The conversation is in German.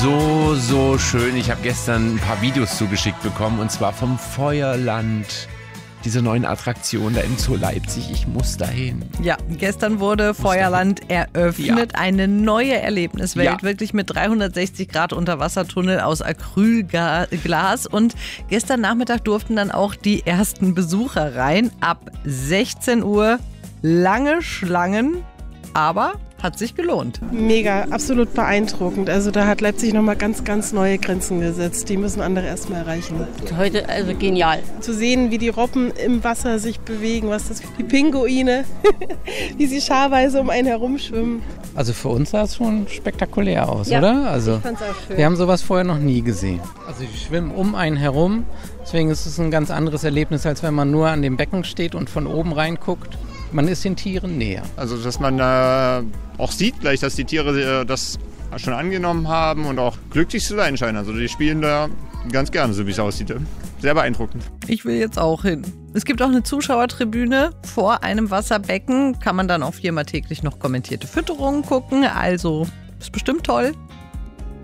so schön. Ich habe gestern ein paar Videos zugeschickt bekommen und zwar vom Feuerland. Diese neuen Attraktion da im Zoo Leipzig, ich muss dahin. Ja, gestern wurde Feuerland eröffnet. Ja. Eine neue Erlebniswelt, wirklich mit 360 Grad Unterwassertunnel aus Acrylglas. Und gestern Nachmittag durften dann auch die ersten Besucher rein. Ab 16 Uhr lange Schlangen, aber hat sich gelohnt. Mega, absolut beeindruckend. Also da hat Leipzig nochmal ganz, ganz neue Grenzen gesetzt. Die müssen andere erstmal erreichen. Heute also genial. Zu sehen, wie die Robben im Wasser sich bewegen, was das die Pinguine, wie sie scharweise um einen herumschwimmen. Also für uns sah es schon spektakulär aus, ja, oder? Also ich fand's auch schön. Wir haben sowas vorher noch nie gesehen. Also die schwimmen um einen herum. Deswegen ist es ein ganz anderes Erlebnis, als wenn man nur an dem Becken steht und von oben reinguckt. Man ist den Tieren näher. Also dass man auch sieht gleich, dass die Tiere das schon angenommen haben und auch glücklich zu sein scheinen. Also die spielen da ganz gerne, so wie es aussieht. Sehr beeindruckend. Ich will jetzt auch hin. Es gibt auch eine Zuschauertribüne vor einem Wasserbecken. Kann man dann auch 4-mal täglich noch kommentierte Fütterungen gucken. Also ist bestimmt toll.